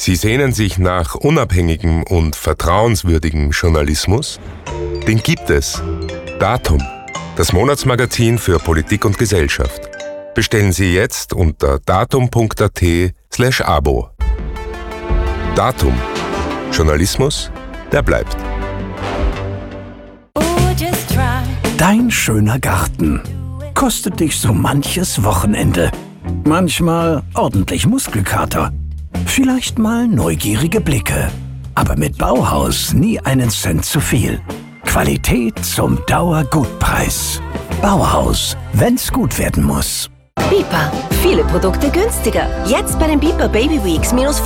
Sie sehnen sich nach unabhängigem und vertrauenswürdigem Journalismus? Den gibt es. Datum, das Monatsmagazin für Politik und Gesellschaft. Bestellen Sie jetzt unter datum.at/Abo. Datum. Journalismus, der bleibt. Dein schöner Garten kostet dich so manches Wochenende. Manchmal ordentlich Muskelkater. Vielleicht mal neugierige Blicke. Aber mit Bauhaus nie einen Cent zu viel. Qualität zum Dauergutpreis. Bauhaus, wenn's gut werden muss. Bipa. Viele Produkte günstiger. Jetzt bei den Bipa Baby Weeks